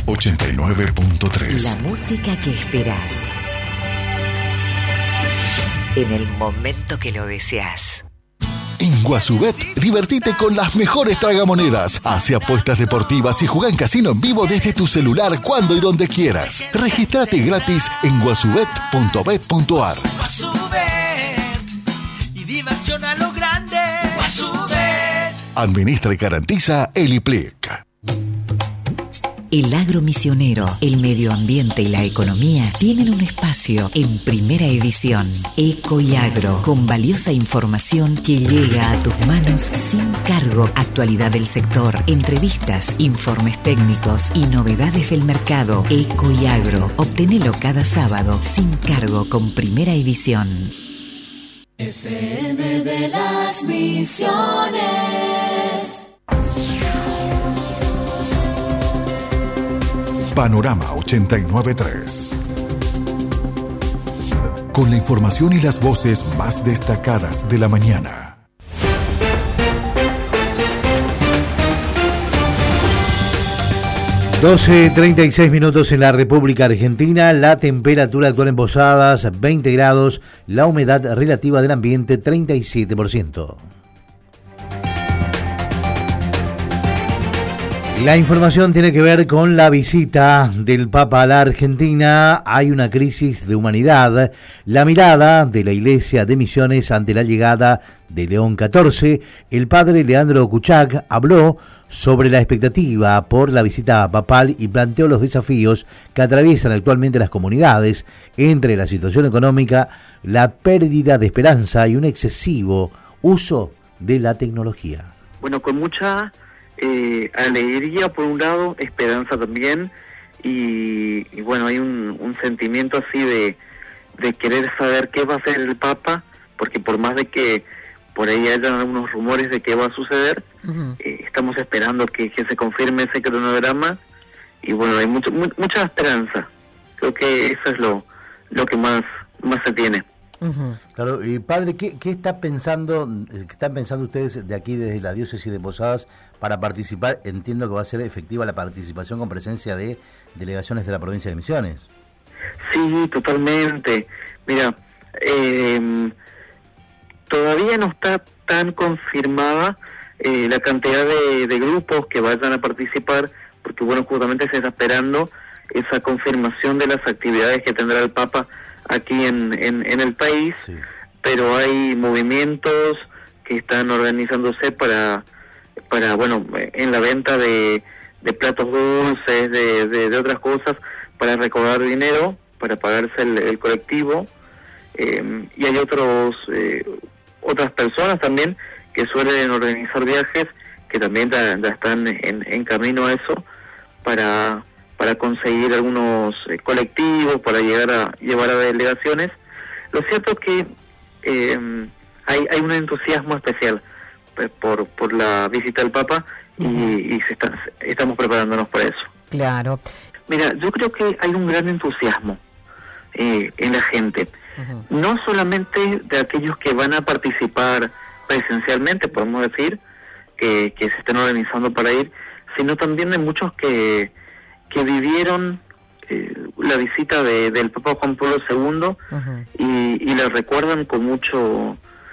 89.3. La música que esperás. En el momento que lo deseas. En Guasubet, divertite con las mejores tragamonedas. Hace apuestas deportivas y juega en casino en vivo desde tu celular cuando y donde quieras. Regístrate gratis en guasubet.bet.ar. Guasubet y diversión a lo grande. Guasubet. Administra y garantiza el IPLIC. El agro misionero, el medio ambiente y la economía tienen un espacio en Primera Edición. Eco y Agro, con valiosa información que llega a tus manos sin cargo. Actualidad del sector, entrevistas, informes técnicos y novedades del mercado. Eco y Agro, obtenelo cada sábado sin cargo con Primera Edición. FM de las Misiones. Panorama 89.3. Con la información y las voces más destacadas de la mañana. (12:36) en la República Argentina. La temperatura actual en Posadas, 20 grados. La humedad relativa del ambiente, 37%. La información tiene que ver con la visita del Papa a la Argentina. Hay una crisis de humanidad. La mirada de la Iglesia de Misiones ante la llegada de León XIV. El padre Leandro Kuchak habló sobre la expectativa por la visita papal y planteó los desafíos que atraviesan actualmente las comunidades, entre la situación económica, la pérdida de esperanza y un excesivo uso de la tecnología. Bueno, con mucha alegría por un lado, esperanza también, y bueno, hay un sentimiento así de querer saber qué va a hacer el Papa, porque por más de que por ahí hayan algunos rumores de qué va a suceder, estamos esperando que se confirme ese cronograma, y bueno, hay mucha esperanza. Creo que eso es lo que más se tiene. Claro, y padre, ¿qué están pensando ustedes de aquí desde la diócesis de Posadas para participar? Entiendo que va a ser efectiva la participación con presencia de delegaciones de la provincia de Misiones. Sí, totalmente. Mira, todavía no está tan confirmada la cantidad de grupos que vayan a participar, porque bueno, justamente se está esperando esa confirmación de las actividades que tendrá el Papa aquí en el país, sí. Pero hay movimientos que están organizándose para bueno, en la venta de platos dulces, de otras cosas, para recaudar dinero, para pagarse el colectivo, y hay otras personas también que suelen organizar viajes, que también ya están en camino a eso, para conseguir algunos colectivos, para llevar a delegaciones. Lo cierto es que hay un entusiasmo especial por la visita del Papa, y estamos preparándonos para eso. Claro. Mira, yo creo que hay un gran entusiasmo en la gente, no solamente de aquellos que van a participar presencialmente, podemos decir, que se están organizando para ir, sino también de muchos que vivieron la visita del Papa Juan Pablo II, y la recuerdan con mucha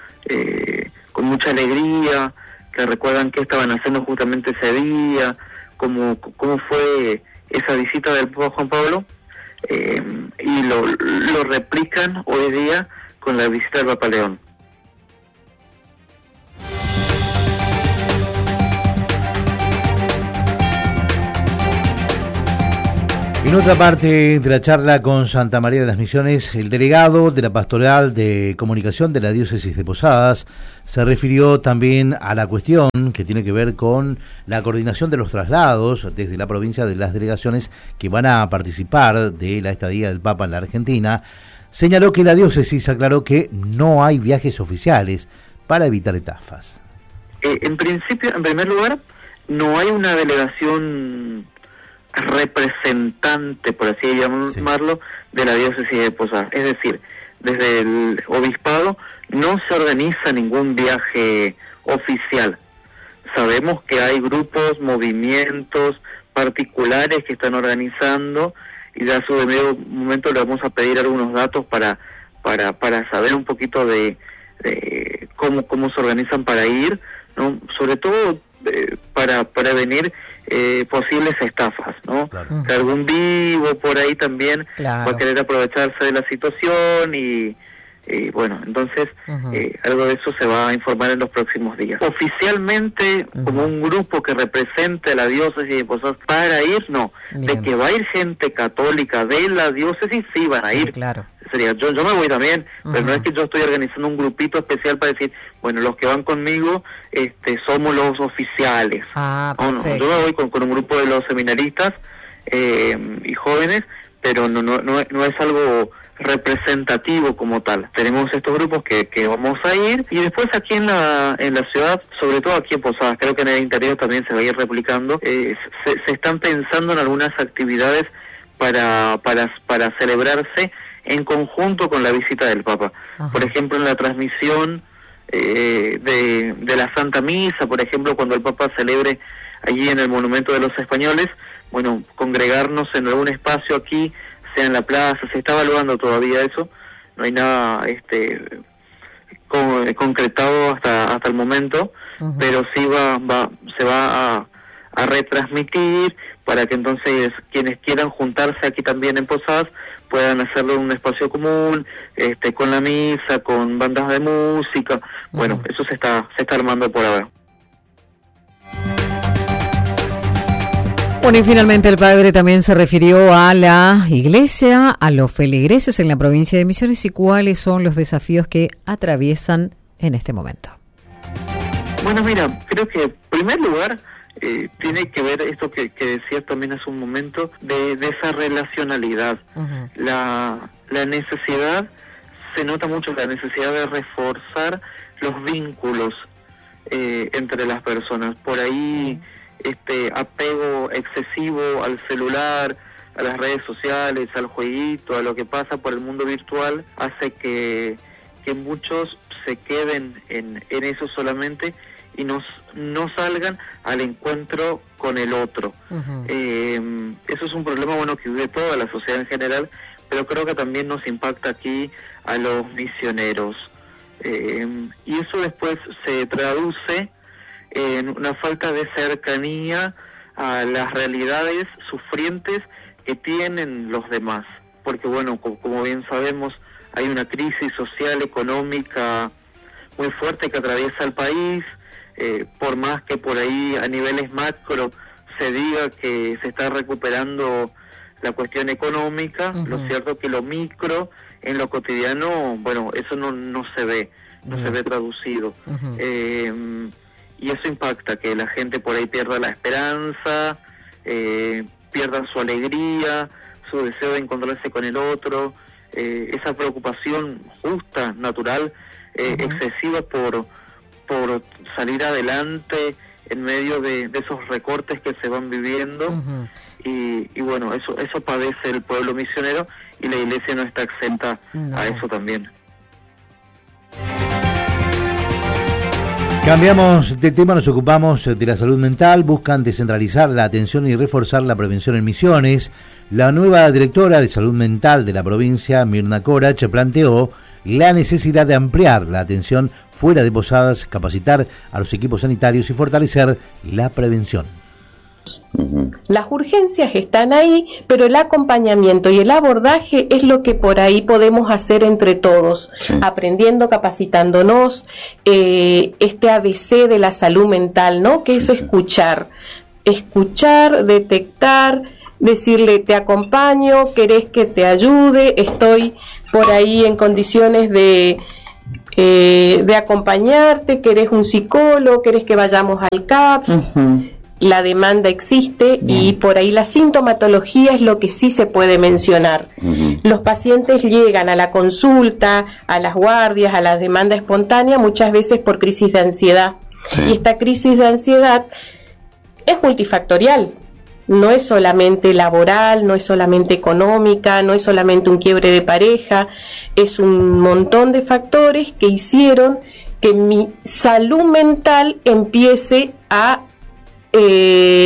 alegría, que recuerdan qué estaban haciendo justamente ese día, cómo fue esa visita del Papa Juan Pablo, y lo replican hoy día con la visita del Papa León. En otra parte de la charla con Santa María de las Misiones, el delegado de la Pastoral de Comunicación de la Diócesis de Posadas se refirió también a la cuestión que tiene que ver con la coordinación de los traslados desde la provincia de las delegaciones que van a participar de la estadía del Papa en la Argentina. Señaló que la diócesis aclaró que no hay viajes oficiales para evitar estafas. En principio, en primer lugar, no hay una delegación representante, por así llamarlo, de la diócesis de Posadas. Es decir, desde el obispado no se organiza ningún viaje oficial. Sabemos que hay grupos, movimientos, particulares que están organizando, y ya a su debido momento le vamos a pedir algunos datos para saber un poquito de cómo se organizan para ir, ¿no? Sobre todo para prevenir posibles estafas, ¿no? Claro. Que algún vivo por ahí también Claro. va a querer aprovecharse de la situación y bueno, entonces algo de eso se va a informar en los próximos días. Oficialmente, como un grupo que represente a la diócesis de Posadas para ir, no. Bien. De que va a ir gente católica de la diócesis, sí van a ir. Sí, claro. Sería, yo me voy también, pero no es que yo estoy organizando un grupito especial para decir, bueno, los que van conmigo somos los oficiales. Ah, No, perfecto. yo me voy con un grupo de los seminaristas y jóvenes, pero no es algo representativo como tal. Tenemos estos grupos que vamos a ir, y después aquí en la ciudad, sobre todo aquí en Posadas, creo que en el interior también se va a ir replicando, se están pensando en algunas actividades para celebrarse en conjunto con la visita del Papa. Ajá. Por ejemplo, en la transmisión de la Santa Misa, por ejemplo, cuando el Papa celebre allí en el Monumento de los Españoles, bueno, congregarnos en algún espacio aquí, sea en la plaza. Se está evaluando todavía eso, no hay nada concretado hasta el momento, pero sí se va a retransmitir para que entonces quienes quieran juntarse aquí también en Posadas puedan hacerlo en un espacio común, con la misa, con bandas de música. Bueno, eso se está armando por ahora. Bueno, y finalmente el padre también se refirió a la iglesia, a los feligreses en la provincia de Misiones y cuáles son los desafíos que atraviesan en este momento. Bueno, mira, creo que en primer lugar tiene que ver esto que decías también hace un momento, de esa relacionalidad. La necesidad, se nota mucho la necesidad de reforzar los vínculos entre las personas. Por ahí apego excesivo al celular, a las redes sociales, al jueguito, a lo que pasa por el mundo virtual, hace que muchos se queden en eso solamente y no salgan al encuentro con el otro. Eso es un problema que vive toda la sociedad en general, pero creo que también nos impacta aquí a los misioneros. Y eso después se traduce en una falta de cercanía a las realidades sufrientes que tienen los demás. Porque bueno, como bien sabemos, hay una crisis social, económica muy fuerte que atraviesa el país. Por más que por ahí a niveles macro se diga que se está recuperando la cuestión económica, lo cierto es que lo micro, en lo cotidiano, bueno, eso no se ve, no se ve traducido. Y eso impacta, que la gente por ahí pierda la esperanza, pierda su alegría, su deseo de encontrarse con el otro, esa preocupación justa, natural, excesiva por salir adelante en medio de esos recortes que se van viviendo. Y bueno, eso padece el pueblo misionero, y la iglesia no está exenta a eso también. Cambiamos de tema, nos ocupamos de la salud mental. Buscan descentralizar la atención y reforzar la prevención en Misiones. La nueva directora de salud mental de la provincia, Mirna Corach, planteó la necesidad de ampliar la atención fuera de Posadas, capacitar a los equipos sanitarios y fortalecer la prevención. Las urgencias están ahí, pero el acompañamiento y el abordaje es lo que por ahí podemos hacer entre todos, aprendiendo, capacitándonos, este ABC de la salud mental, ¿no? Que es escuchar, detectar, decirle te acompaño, querés que te ayude, estoy por ahí en condiciones de acompañarte, querés un psicólogo, querés que vayamos al CAPS. La demanda existe y por ahí la sintomatología es lo que sí se puede mencionar. Los pacientes llegan a la consulta, a las guardias, a la demanda espontánea, muchas veces por crisis de ansiedad. Y esta crisis de ansiedad es multifactorial. No es solamente laboral, no es solamente económica, no es solamente un quiebre de pareja, es un montón de factores que hicieron que mi salud mental empiece a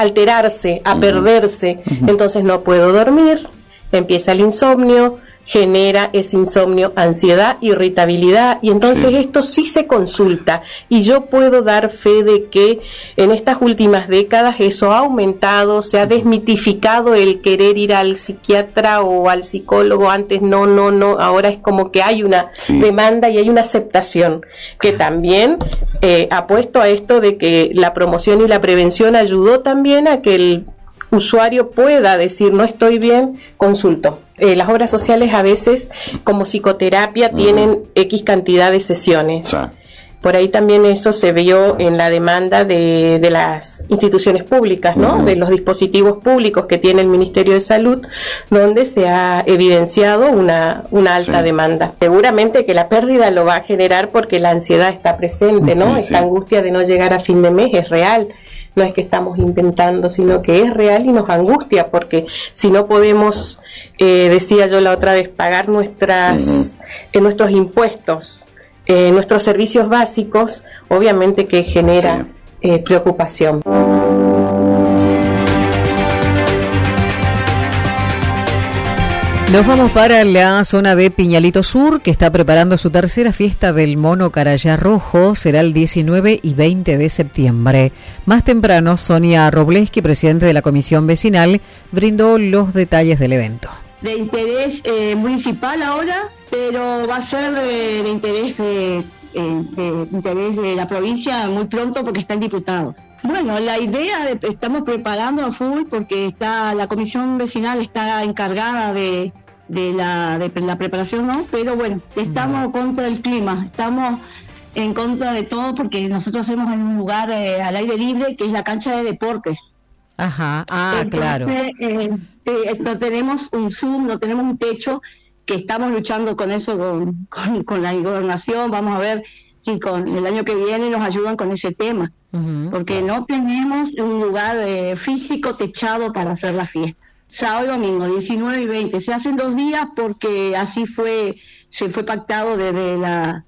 alterarse, a perderse, entonces no puedo dormir, empieza el insomnio, genera ese insomnio, ansiedad, irritabilidad, y entonces esto sí se consulta, y yo puedo dar fe de que en estas últimas décadas eso ha aumentado, se ha desmitificado el querer ir al psiquiatra o al psicólogo. Antes no, ahora es como que hay una demanda y hay una aceptación, que también ha puesto a esto de que la promoción y la prevención ayudó también a que el usuario pueda decir no estoy bien, consulto. Las obras sociales a veces como psicoterapia tienen X cantidad de sesiones. Por ahí también eso se vio en la demanda de las instituciones públicas, ¿no? De los dispositivos públicos que tiene el Ministerio de Salud, donde se ha evidenciado una alta demanda. Seguramente que la pérdida lo va a generar porque la ansiedad está presente, ¿no? Esta angustia de no llegar a fin de mes es real. No es que estamos inventando, sino que es real y nos angustia, porque si no podemos, decía yo la otra vez, pagar nuestros impuestos, nuestros servicios básicos, obviamente que genera preocupación. Nos vamos para la zona de Piñalito Sur, que está preparando su tercera fiesta del mono Carayá Rojo. Será el 19 y 20 de septiembre. Más temprano, Sonia Robleski, presidente de la Comisión Vecinal, brindó los detalles del evento. De interés municipal ahora, pero va a ser de interés de la provincia muy pronto porque están diputados. Bueno, la idea estamos preparando a full porque la comisión vecinal está encargada de la preparación, ¿no? Pero bueno, estamos contra el clima, estamos en contra de todo porque nosotros hacemos en un lugar al aire libre que es la cancha de deportes. Entonces, claro. No tenemos un Zoom, no tenemos un techo, que estamos luchando con eso, con la gobernación. Vamos a ver si con el año que viene nos ayudan con ese tema, porque no tenemos un lugar físico techado para hacer la fiesta. Sábado y domingo, 19 y 20, se hacen 2 días porque así se fue pactado desde la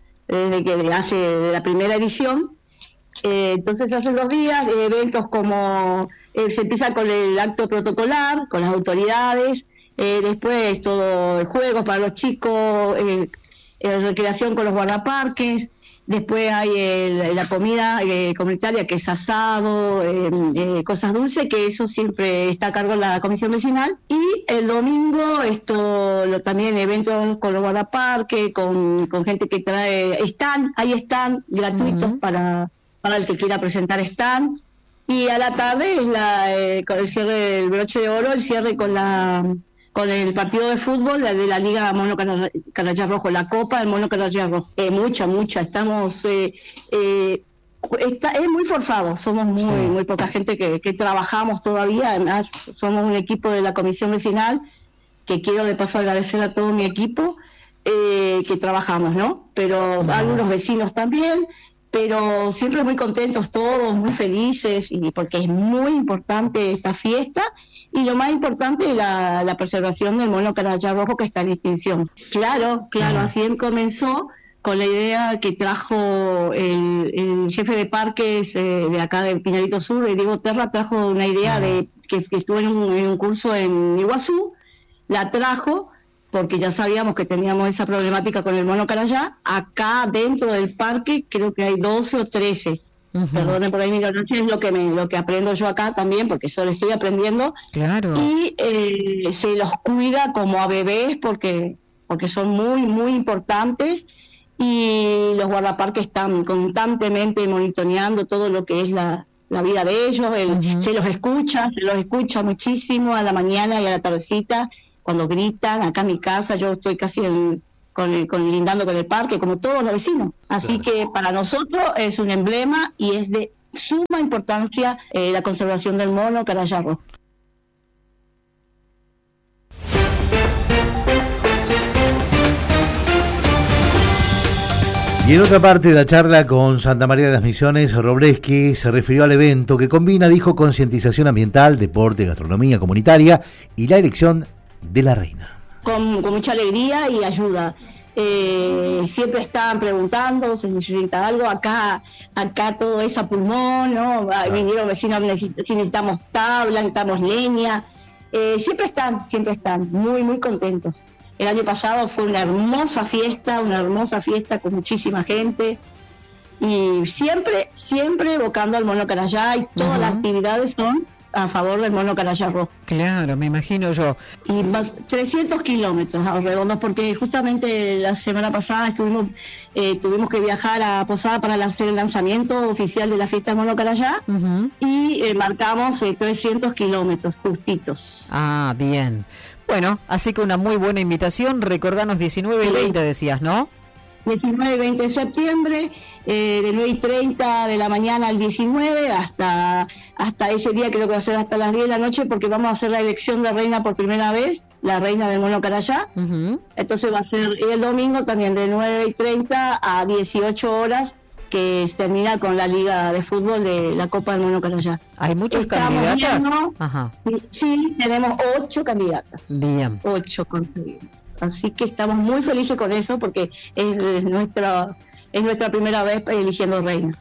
primera edición. Entonces se hacen 2 días, eventos como se empieza con el acto protocolar, con las autoridades. Después todo juegos para los chicos, recreación con los guardaparques. Después hay la comida comunitaria, que es asado, cosas dulces, que eso siempre está a cargo de la comisión vecinal. Y el domingo también eventos con los guardaparques, con gente que trae hay stand gratuitos para el que quiera presentar stand. Y a la tarde es con el cierre del broche de oro, el cierre con el partido de fútbol de la Liga Mono Carayá Rojo, la Copa del Mono Carayá Rojo. Mucha, estamos... es muy forzado, somos muy poca gente que trabajamos todavía. Además, somos un equipo de la comisión vecinal, que quiero de paso agradecer a todo mi equipo, que trabajamos, ¿no? Pero algunos vecinos también, pero siempre muy contentos todos, muy felices, y porque es muy importante esta fiesta, y lo más importante es la preservación del mono Carayá Rojo, que está en extinción. Claro, así comenzó con la idea que trajo el jefe de parques de acá de Piñalito Sur, Diego Terra, trajo una idea de que estuvo en un curso en Iguazú, la trajo, porque ya sabíamos que teníamos esa problemática con el mono Carayá. Acá dentro del parque creo que hay 12 o 13. Perdonen por ahí mi ignorancia, es lo que aprendo yo acá también, porque solo estoy aprendiendo. Claro. Y se los cuida como a bebés porque son muy importantes, y los guardaparques están constantemente monitoreando todo lo que es la vida de ellos. Se los escucha muchísimo a la mañana y a la tardecita, cuando gritan. Acá en mi casa yo estoy casi lindando con el parque, como todos los vecinos. Así que para nosotros es un emblema y es de suma importancia la conservación del mono Carayá Rojo. Y en otra parte de la charla con Santa María de las Misiones, Robleski se refirió al evento que combina, dijo, concientización ambiental, deporte, gastronomía comunitaria y la elección de la reina. Con mucha alegría y ayuda. siempre están preguntando si necesita algo. Acá todo es a pulmón, ¿no? Vinieron vecinos si necesitamos tabla, necesitamos leña. Siempre están muy, muy contentos. El año pasado fue una hermosa fiesta con muchísima gente. Y siempre evocando al mono carayá, y todas las actividades son a favor del mono carayá rojo. Claro, me imagino yo. Y más 300 kilómetros redondos, porque justamente la semana pasada tuvimos que viajar a Posada para hacer el lanzamiento oficial de la fiesta del mono carayá, y marcamos 300 kilómetros justitos. Ah, bien. Bueno, así que una muy buena invitación. Recordanos 19 y 20 decías, ¿no? 19 y 20 de septiembre, de 9:30 de la mañana al 19, hasta ese día creo que va a ser hasta las 10 de la noche, porque vamos a hacer la elección de reina por primera vez, la reina del mono carayá. Entonces va a ser el domingo también de 9:30 a 18 horas, que se termina con la liga de fútbol de la Copa del Mono Carayá. ¿Hay muchos candidatas? Ajá. Sí, tenemos 8 candidatas. Bien. 8 candidatas. Así que estamos muy felices con eso, porque es nuestra primera vez eligiendo reina.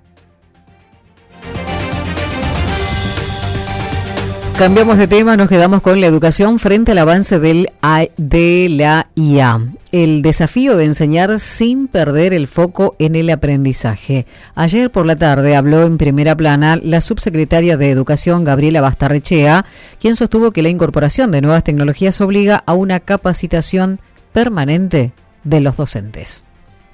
Cambiamos de tema, nos quedamos con la educación frente al avance de la IA. El desafío de enseñar sin perder el foco en el aprendizaje. Ayer por la tarde habló en primera plana la subsecretaria de Educación, Gabriela Bastarrechea, quien sostuvo que la incorporación de nuevas tecnologías obliga a una capacitación permanente de los docentes.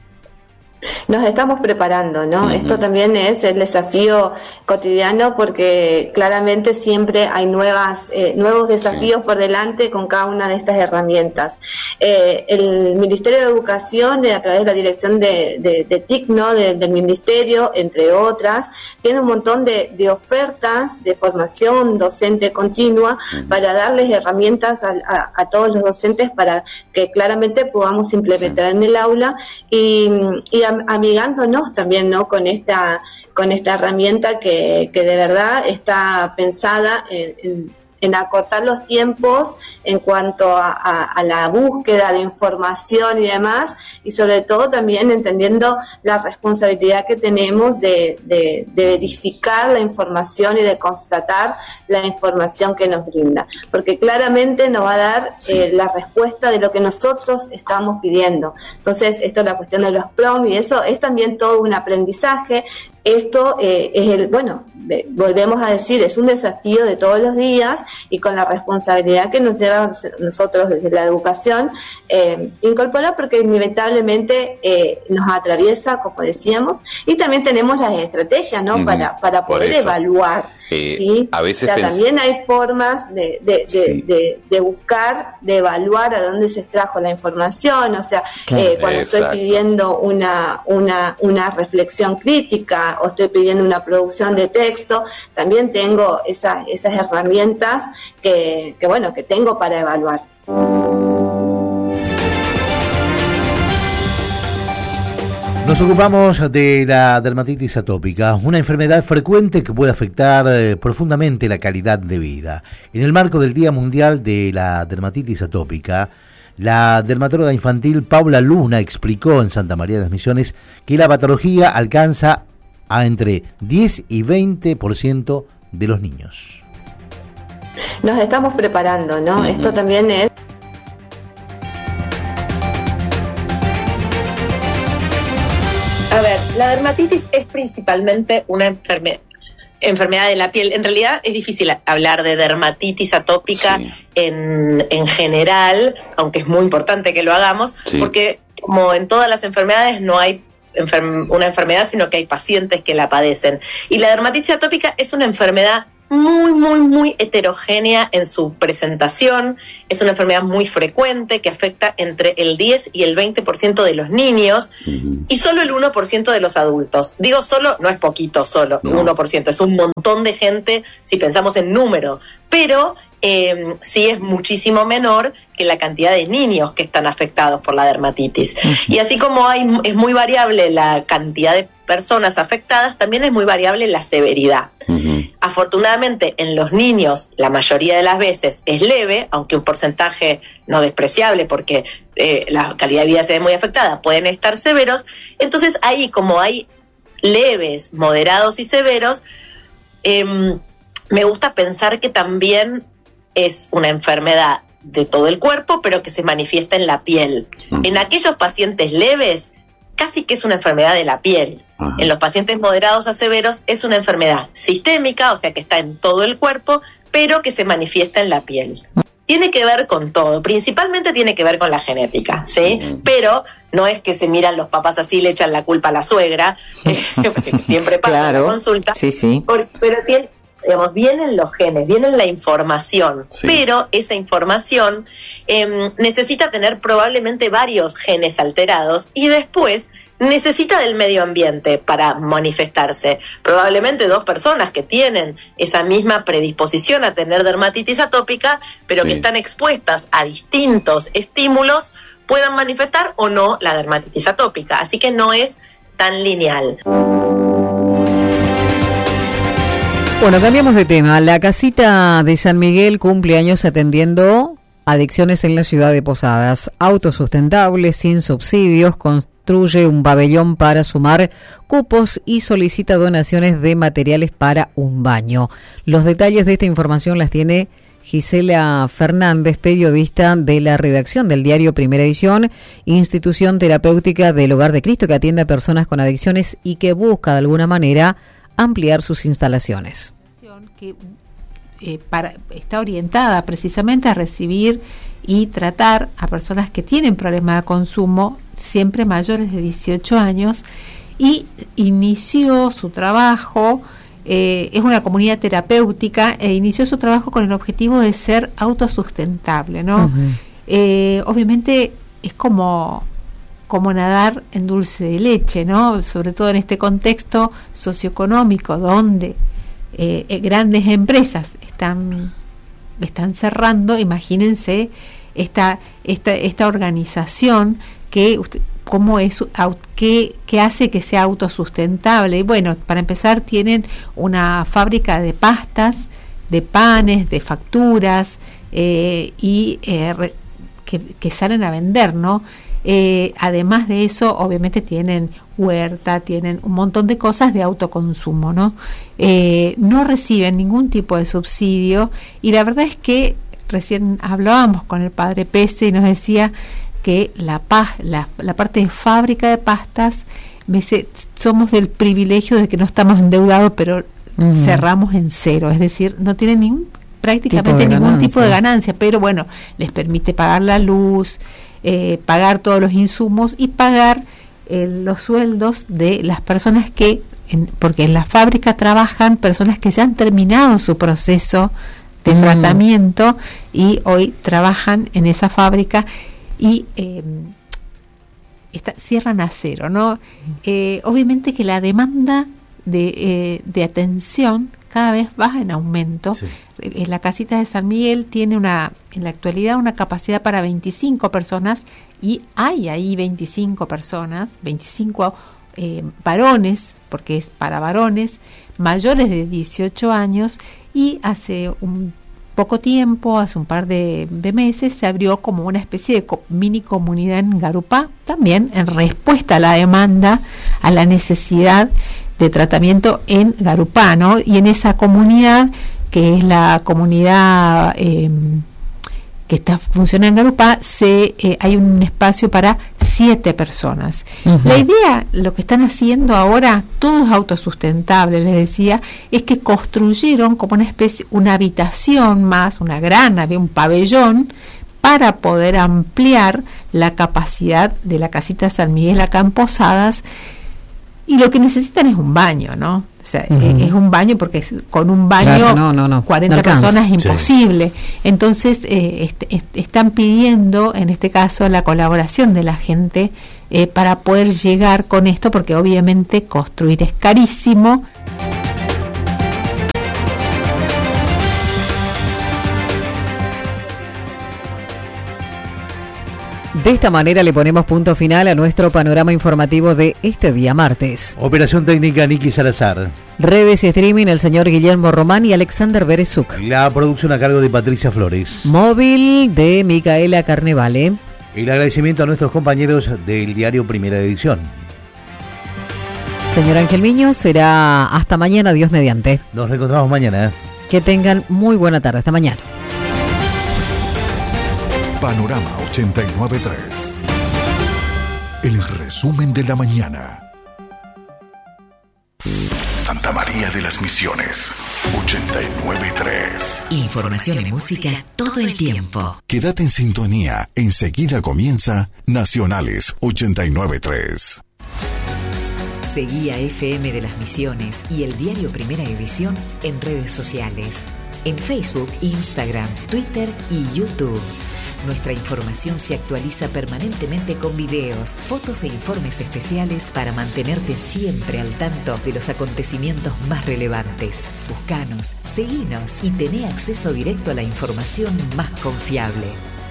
Nos estamos preparando, ¿no? Esto también es el desafío cotidiano, porque claramente siempre hay nuevos desafíos por delante con cada una de estas herramientas. El Ministerio de Educación, a través de la dirección de TIC, ¿no? Del Ministerio, entre otras, tiene un montón de ofertas de formación docente continua para darles herramientas a todos los docentes para que claramente podamos implementar en el aula y amigándonos también, ¿no? con esta herramienta que de verdad está pensada en acortar los tiempos en cuanto a la búsqueda de información y demás, y sobre todo también entendiendo la responsabilidad que tenemos de verificar la información y de constatar la información que nos brinda, porque claramente nos va a dar la respuesta de lo que nosotros estamos pidiendo. Entonces, esto es la cuestión de los prompts, y eso es también todo un aprendizaje. Esto volvemos a decir, es un desafío de todos los días, y con la responsabilidad que nos lleva nosotros desde la educación, incorporar, porque inevitablemente nos atraviesa, como decíamos, y también tenemos las estrategias, ¿no? Para poder evaluar. ¿Sí? A veces también hay formas de buscar, de evaluar a dónde se extrajo la información, o sea, cuando estoy pidiendo una reflexión crítica o estoy pidiendo una producción de texto, también tengo esas herramientas que tengo para evaluar. Nos ocupamos de la dermatitis atópica, una enfermedad frecuente que puede afectar profundamente la calidad de vida. En el marco del Día Mundial de la Dermatitis Atópica, la dermatóloga infantil Paula Luna explicó en Santa María de las Misiones que la patología alcanza a entre 10 y 20% de los niños. Nos estamos preparando, ¿no? Esto también es... A ver, la dermatitis es principalmente una enfermedad de la piel. En realidad es difícil hablar de dermatitis atópica en general, aunque es muy importante que lo hagamos, porque como en todas las enfermedades no hay una enfermedad, sino que hay pacientes que la padecen. Y la dermatitis atópica es una enfermedad muy, muy, muy heterogénea en su presentación. Es una enfermedad muy frecuente que afecta entre el 10 y el 20% de los niños y solo el 1% de los adultos. Digo solo, no es poquito solo, 1%, es un montón de gente si pensamos en número, pero sí es muchísimo menor que la cantidad de niños que están afectados por la dermatitis. Y así como es muy variable la cantidad de personas afectadas también es muy variable la severidad. Afortunadamente en los niños la mayoría de las veces es leve, aunque un porcentaje no despreciable porque la calidad de vida se ve muy afectada, pueden estar severos. Entonces ahí, como hay leves, moderados y severos, me gusta pensar que también es una enfermedad de todo el cuerpo, pero que se manifiesta en la piel. En aquellos pacientes leves, casi que es una enfermedad de la piel. En los pacientes moderados a severos es una enfermedad sistémica, o sea que está en todo el cuerpo, pero que se manifiesta en la piel. Tiene que ver con todo, principalmente tiene que ver con la genética, ¿sí? Pero no es que se miran los papás así y le echan la culpa a la suegra, siempre pasa en la consulta, pero tiene, digamos, vienen los genes, viene la información, pero esa información necesita tener probablemente varios genes alterados y después necesita del medio ambiente para manifestarse. Probablemente 2 personas que tienen esa misma predisposición a tener dermatitis atópica, pero que están expuestas a distintos estímulos, puedan manifestar o no la dermatitis atópica. Así que no es tan lineal. Bueno, cambiamos de tema. La Casita de San Miguel cumple años atendiendo adicciones en la ciudad de Posadas. Autosustentable, sin subsidios, construye un pabellón para sumar cupos y solicita donaciones de materiales para un baño. Los detalles de esta información las tiene Gisela Fernández, periodista de la redacción del diario Primera Edición, institución terapéutica del Hogar de Cristo que atiende a personas con adicciones y que busca de alguna manera ampliar sus instalaciones. Que está orientada precisamente a recibir y tratar a personas que tienen problemas de consumo, siempre mayores de 18 años, y inició su trabajo, es una comunidad terapéutica, e inició su trabajo con el objetivo de ser autosustentable, ¿no? Obviamente es como nadar en dulce de leche, ¿no? Sobre todo en este contexto socioeconómico donde grandes empresas están cerrando. Imagínense esta organización que hace que sea autosustentable. Y bueno, para empezar tienen una fábrica de pastas, de panes, de facturas que salen a vender, ¿no? Además de eso, obviamente tienen huerta, tienen un montón de cosas de autoconsumo, ¿no? No reciben ningún tipo de subsidio, y la verdad es que recién hablábamos con el padre Pese y nos decía que la parte de fábrica de pastas, me dice, somos del privilegio de que no estamos endeudados, pero cerramos en cero, es decir, no tienen prácticamente ningún tipo de ganancia, pero bueno, les permite pagar la luz, pagar todos los insumos y pagar los sueldos de las personas porque en la fábrica trabajan personas que ya han terminado su proceso de tratamiento y hoy trabajan en esa fábrica y cierran a cero, ¿no? Obviamente que la demanda de atención cada vez va en aumento. La Casita de San Miguel tiene en la actualidad una capacidad para 25 personas y hay ahí 25 personas, 25 varones, porque es para varones, mayores de 18 años, y hace un poco tiempo, hace un par de meses, se abrió como una especie de mini comunidad en Garupá, también en respuesta a la demanda, a la necesidad de tratamiento en Garupá, ¿no? Y en esa comunidad, que es la comunidad que funciona en Garupá, hay un espacio para 7 personas. La idea, lo que están haciendo ahora, todo es autosustentable, les decía, es que construyeron como una habitación más, un pabellón, para poder ampliar la capacidad de la Casita San Miguel acá en Posadas. Y lo que necesitan es un baño, ¿no? O sea, es un baño, porque con un baño, claro, 40 personas es imposible. Entonces, están pidiendo, en este caso, la colaboración de la gente para poder llegar con esto, porque obviamente construir es carísimo. De esta manera le ponemos punto final a nuestro panorama informativo de este día martes. Operación técnica Niki Salazar. Redes y streaming el señor Guillermo Román y Alexander Berezuk. La producción a cargo de Patricia Flores. Móvil de Micaela Carnevale. El agradecimiento a nuestros compañeros del diario Primera Edición. Señor Ángel Miño, será hasta mañana, Dios mediante. Nos reencontramos mañana. Que tengan muy buena tarde. Hasta mañana. Panorama 89.3. El resumen de la mañana. Santa María de las Misiones 89.3. Información y música todo el tiempo. Quédate en sintonía. Enseguida comienza Nacionales 89.3. Seguí a FM de las Misiones y el diario Primera Edición en redes sociales. En Facebook, Instagram, Twitter y YouTube. Nuestra información se actualiza permanentemente con videos, fotos e informes especiales para mantenerte siempre al tanto de los acontecimientos más relevantes. Búscanos, seguinos y tené acceso directo a la información más confiable.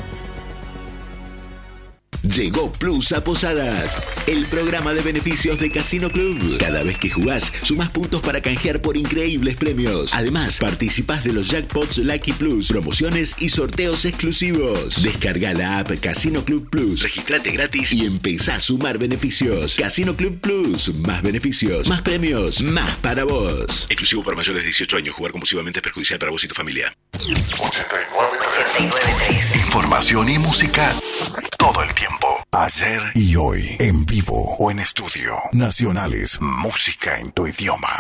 Llegó Plus a Posadas, el programa de beneficios de Casino Club. Cada vez que jugás, sumás puntos para canjear por increíbles premios. Además, participás de los Jackpots Lucky Plus, promociones y sorteos exclusivos. Descarga la app Casino Club Plus, registrate gratis y empezá a sumar beneficios. Casino Club Plus, más beneficios, más premios, más para vos. Exclusivo para mayores de 18 años. Jugar compulsivamente es perjudicial para vos y tu familia. 89.3. Información y música todo el tiempo. Ayer y hoy, en vivo o en estudio. Nacionales, música en tu idioma.